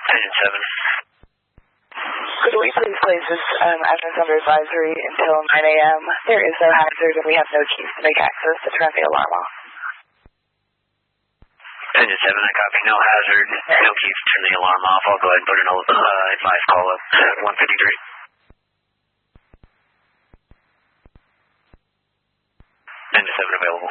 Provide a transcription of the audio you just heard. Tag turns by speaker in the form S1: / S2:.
S1: Engine 7.
S2: Could we please place this address under advisory until 9 a.m.? There is no hazard and we have no keys to make access to turn the alarm off.
S1: Engine 7, I copy. No hazard. No keys to turn the alarm off. I'll go ahead and put an advice call up. 153. Engine 7 available.